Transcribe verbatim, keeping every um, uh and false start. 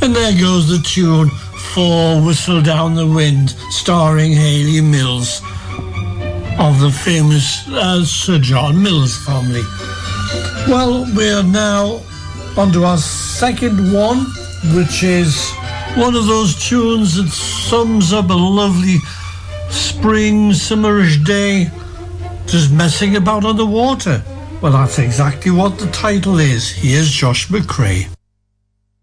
And there goes the tune For Whistle Down the Wind, starring Hayley Mills of the famous uh, Sir John Mills family. Well, we're now on to our second one, which is one of those tunes that sums up a lovely spring, summerish day, just messing about on the water. Well, that's exactly what the title is. Here's Josh McCrea.